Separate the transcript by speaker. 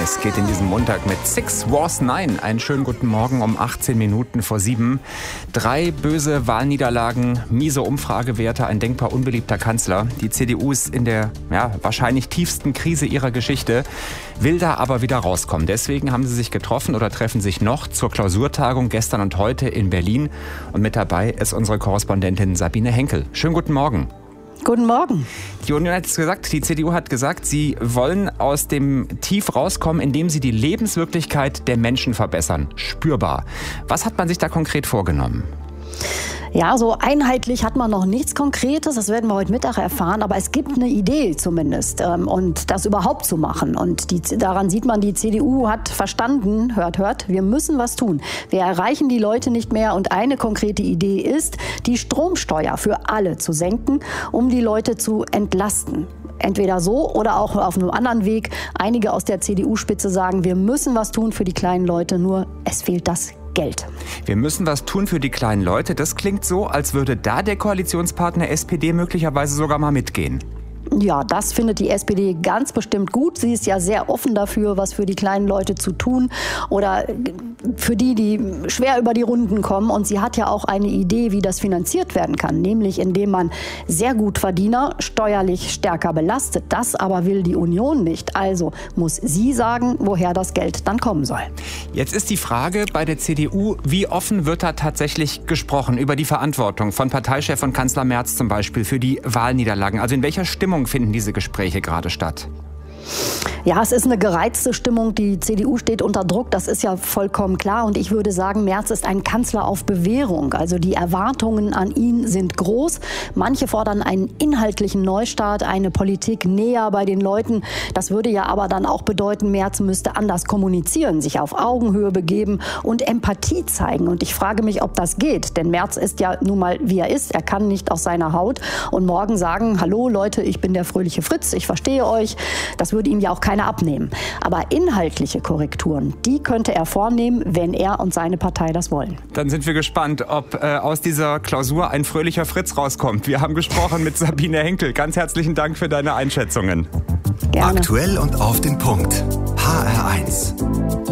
Speaker 1: Es geht in diesem Montag mit 6 Wars 9. Einen schönen guten Morgen um 18 Minuten vor 7. 3 böse Wahlniederlagen, miese Umfragewerte, ein denkbar unbeliebter Kanzler. Die CDU ist in der wahrscheinlich tiefsten Krise ihrer Geschichte, will da aber wieder rauskommen. Deswegen haben sie sich getroffen oder treffen sich noch zur Klausurtagung gestern und heute in Berlin. Und mit dabei ist unsere Korrespondentin Sabine Henkel. Schönen guten Morgen.
Speaker 2: Guten Morgen.
Speaker 1: Die Union hat es gesagt, die CDU hat gesagt, sie wollen aus dem Tief rauskommen, indem sie die Lebenswirklichkeit der Menschen verbessern. Spürbar. Was hat man sich da konkret vorgenommen?
Speaker 2: Ja, so einheitlich hat man noch nichts Konkretes, das werden wir heute Mittag erfahren, aber es gibt eine Idee zumindest, und das überhaupt zu machen. Und daran sieht man, die CDU hat verstanden, hört, wir müssen was tun. Wir erreichen die Leute nicht mehr und eine konkrete Idee ist, die Stromsteuer für alle zu senken, um die Leute zu entlasten. Entweder so oder auch auf einem anderen Weg. Einige aus der CDU-Spitze sagen, wir müssen was tun für die kleinen Leute, nur es fehlt das Geld.
Speaker 1: Wir müssen was tun für die kleinen Leute. Das klingt so, als würde da der Koalitionspartner SPD möglicherweise sogar mal mitgehen.
Speaker 2: Ja, das findet die SPD ganz bestimmt gut. Sie ist ja sehr offen dafür, was für die kleinen Leute zu tun oder für die schwer über die Runden kommen. Und sie hat ja auch eine Idee, wie das finanziert werden kann, nämlich indem man sehr Gutverdiener steuerlich stärker belastet. Das aber will die Union nicht. Also muss sie sagen, woher das Geld dann kommen soll.
Speaker 1: Jetzt ist die Frage bei der CDU, wie offen wird da tatsächlich gesprochen über die Verantwortung von Parteichef und Kanzler Merz zum Beispiel für die Wahlniederlagen? Also in welcher Stimmung finden diese Gespräche gerade statt?
Speaker 2: Ja, es ist eine gereizte Stimmung. Die CDU steht unter Druck, das ist ja vollkommen klar. Und ich würde sagen, Merz ist ein Kanzler auf Bewährung. Also die Erwartungen an ihn sind groß. Manche fordern einen inhaltlichen Neustart, eine Politik näher bei den Leuten. Das würde ja aber dann auch bedeuten, Merz müsste anders kommunizieren, sich auf Augenhöhe begeben und Empathie zeigen. Und ich frage mich, ob das geht. Denn Merz ist ja nun mal, wie er ist. Er kann nicht aus seiner Haut und morgen sagen, hallo Leute, ich bin der fröhliche Fritz, ich verstehe euch. Das würde ihm ja auch keiner abnehmen. Aber inhaltliche Korrekturen, die könnte er vornehmen, wenn er und seine Partei das wollen.
Speaker 1: Dann sind wir gespannt, ob aus dieser Klausur ein fröhlicher Fritz rauskommt. Wir haben gesprochen mit Sabine Henkel. Ganz herzlichen Dank für deine Einschätzungen.
Speaker 2: Gerne.
Speaker 3: Aktuell und auf den Punkt. HR1.